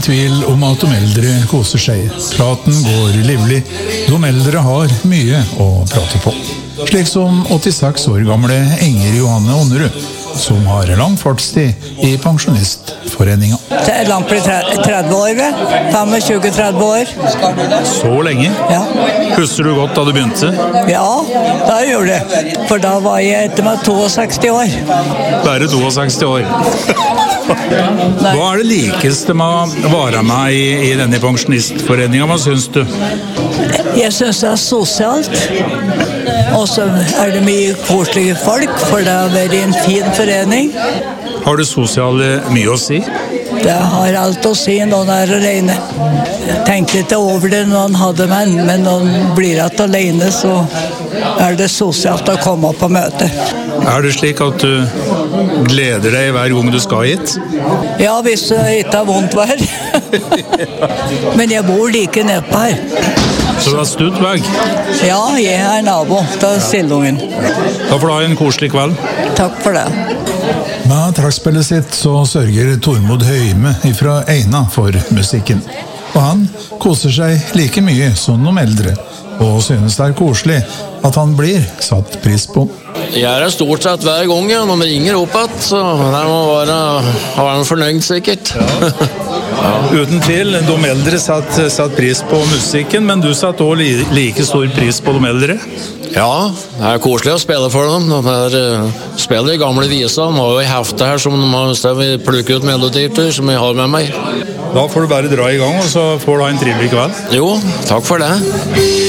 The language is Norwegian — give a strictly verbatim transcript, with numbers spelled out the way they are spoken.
tvil om at de eldre koser seg. Praten går livlig. De eldre har mye å prate på. Slik som åttiseks år gamle Inger Johanne Ånnerud, som har lang fartstid i pensjonistforeningen. Det er langt på tretti år, tjuefem til tretti år. Så lenge? Ja. Husker du godt da du begynte? Ja, da gjorde jeg. For da var jeg etter meg seksogto år. Bare seksogto år. Hva er det likeste med å være med i, i denne pensjonistforeningen? Hva synes du? Jeg synes det er sosialt. Og så er det mye koselige folk, for det har vært en fin forening. Har det sosiale mye å si? Det har alt å si når det er alene. Jeg tenkte ikke over det når han hadde menn, men når han blir at alene, så er det sosialt å komme på møte. Er det slik at du gleder deg hver gang du skal hit? Ja, hvis det ikke er vondt vær. Men jeg bor like nedpå her. Så det er stutt vei? Ja, jeg er nabo til Sildungen. Da får du ha en koselig kveld. Takk for det. Med trekkspillet sitt så sørger Tormod Høyme fra Eina for musikken. Og han koser seg like mye som de eldre, og synes det er koselig at han blir satt pris på. Jeg er her stort sett hver gang, ja, når vi ringer opp at, så det må være, ha en fornøyd sikkert. Ja. Ja. Uten tvil, de eldre satt, satt pris på musikken, men du satt også li, like stor pris på de eldre? Ja, det er koselig å spille for dem. De er, uh, spiller i gamle viser, de har jo i heftet her som de har, så vi plukker ut melodier til, som jeg har med meg. Da får du bare dra i gang, og så får du ha en trivelig kveld. Jo, takk for det.